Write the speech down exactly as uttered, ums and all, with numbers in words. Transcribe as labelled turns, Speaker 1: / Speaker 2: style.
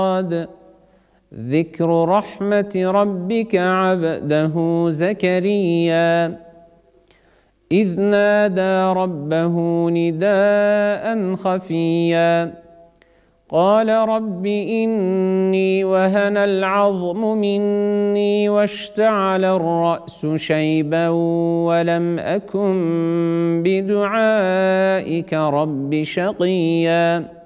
Speaker 1: ذكر رحمة ربك عبده زكريا إذ نادى ربه نداء خفيا قال رب إني وهن العظم مني واشتعل الرأس شيبا ولم أكن بدعائك رب شقيا